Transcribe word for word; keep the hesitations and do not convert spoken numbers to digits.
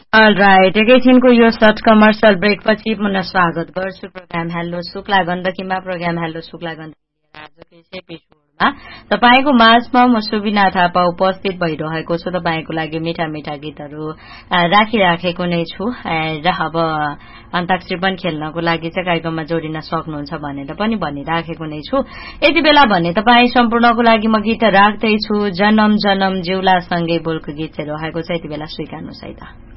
All right एकैछिनको यो short commercial ब्रेकपछि पुनः स्वागत गर्छु programme hello Shukla गण्डकीमा। Programme hello Shukla Gandaki आजको यस एपिसोडमा तपाईको माझमा म सुबिना थापा उपस्थित भइरहेको छु। तपाईको लागि मिठा मिठा गीतहरू राखिराखेको नै छु र अब अन्ताक्षरी पनि खेल्नको लागि चाहिँ कार्यक्रममा जोडिन सक्नुहुन्छ भनेर पनि भनिराखेको नै छु। यति बेला भने तपाईँ सम्पूर्णको लागि म गीत राख्दैछु। जनम जनम जिउला सँगै बोलको गीत चाहिँ रहेको छ, यति बेला स्वीकार्नुहोस् है त।